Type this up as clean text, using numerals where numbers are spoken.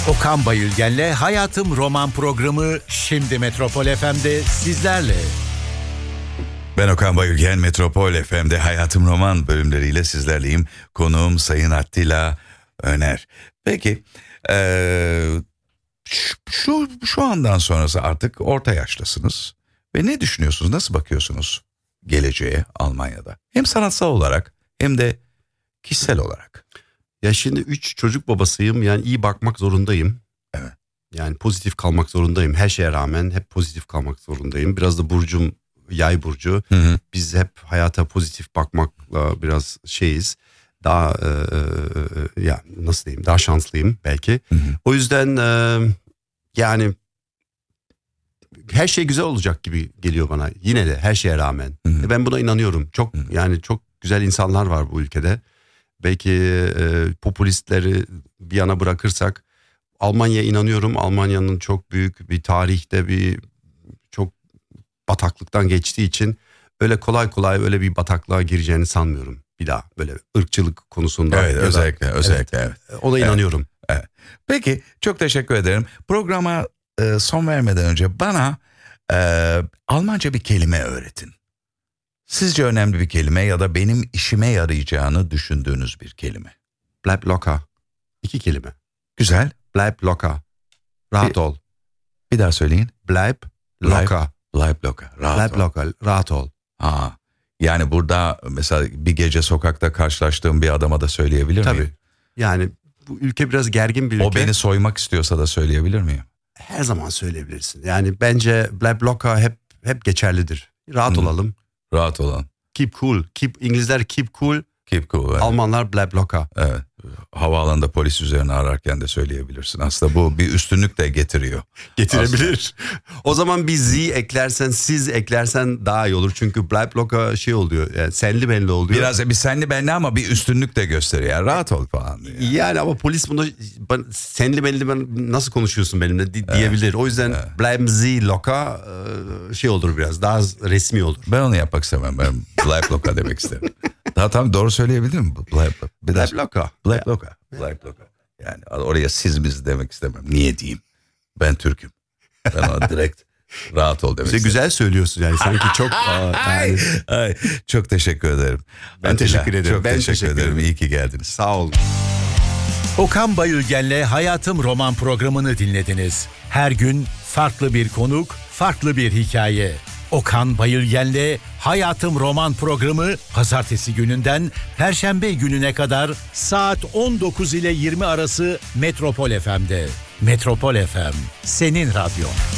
Okan Bayülgen'le Hayatım Roman programı şimdi Metropol FM'de sizlerle. Ben Okan Bayülgen, Metropol FM'de Hayatım Roman bölümleriyle sizlerleyim. Konuğum Sayın Attila Öner. Peki, şu andan sonrası artık orta yaşlısınız. Ve ne düşünüyorsunuz, nasıl bakıyorsunuz geleceğe Almanya'da? Hem sanatsal olarak hem de kişisel olarak. Ya şimdi 3 çocuk babasıyım, yani iyi bakmak zorundayım. Evet. Yani pozitif kalmak zorundayım. Her şeye rağmen hep pozitif kalmak zorundayım. Biraz da burcum Yay burcu. Hı. Biz hep hayata pozitif bakmakla biraz şeyiz. Daha ya nasıl diyeyim, daha şanslıyım belki. Hı. O yüzden yani her şey güzel olacak gibi geliyor bana. Yine de her şeye rağmen. Hı. Ben buna inanıyorum. Yani çok güzel insanlar var bu ülkede. Belki popülistleri bir yana bırakırsak Almanya'ya inanıyorum. Almanya'nın çok büyük bir tarihte bir çok bataklıktan geçtiği için öyle kolay kolay öyle bir bataklığa gireceğini sanmıyorum. Bir daha böyle ırkçılık konusunda. Evet, özellikle. Evet. Ona inanıyorum. Evet. Peki, çok teşekkür ederim. Programa son vermeden önce bana Almanca bir kelime öğretin. Sizce önemli bir kelime ya da benim işime yarayacağını düşündüğünüz bir kelime. Bleib locker. 2 kelime. Güzel. Bleib locker. Rahat ol. Bir daha söyleyin. Bleib locker. Bleib locker. Rahat Bleib ol. locker. Rahat ol. Ha. Yani burada mesela bir gece sokakta karşılaştığım bir adama da söyleyebilir Tabii. miyim? Yani bu ülke biraz gergin bir ülke. O beni soymak istiyorsa da söyleyebilir miyim? Her zaman söyleyebilirsin. Yani bence Bleib locker hep geçerlidir. Rahat olalım. Rahat olan. Keep cool. İngilizler keep cool. Keep cool. Evet. Almanlar Bleib locker. Evet. Havaalanında polis üzerine ararken de söyleyebilirsin. Aslında bu bir üstünlük de getiriyor. Getirebilir. O zaman bir Z eklersen, siz eklersen daha iyi olur. Çünkü Bleib locker şey oluyor. Yani senli benli oluyor. Biraz bir senli benli ama bir üstünlük de gösteriyor. Yani rahat ol falan diyor. Yani ama polis bunu senli benli nasıl konuşuyorsun benimle diyebilir. O yüzden Bleiben Sie locker şey olur, biraz daha resmi olur. Ben onu yapmak istemem. Ben Bleib locker demek isterim. Daha tam doğru söyleyebilir miyim? Bleib locker. Bleib locker. Bleib locker. Yani oraya siz biz demek istemem. Niye diyeyim? Ben Türk'üm. Ben ona direkt rahat ol demek Bize istedim. güzel söylüyorsun yani, sanki çok yani. Ay, çok teşekkür ederim. Ben Attila, teşekkür ederim. Çok teşekkür ederim. İyi ki geldiniz. Sağ olun. Okan Bayülgen'le Hayatım Roman programını dinlediniz. Her gün farklı bir konuk, farklı bir hikaye. Okan Bayülgen'le Hayatım Roman programı pazartesi gününden perşembe gününe kadar saat 19 ile 20 arası Metropol FM'de. Metropol FM, senin radyon.